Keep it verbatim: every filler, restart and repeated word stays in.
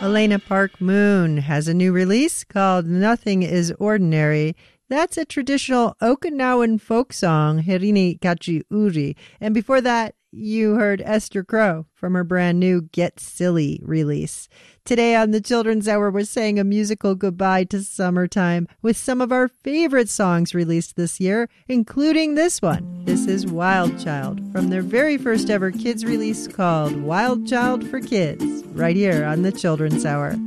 Elena Park Moon has a new release called Nothing is Ordinary. That's a traditional Okinawan folk song, Herini Kachi Uri. And before that, you heard Esther Crow from her brand new Get Silly release. Today on the Children's Hour, we're saying a musical goodbye to summertime with some of our favorite songs released this year, including this one. This is Wild Child from their very first ever kids release called Wild Child for Kids, right here on the Children's Hour.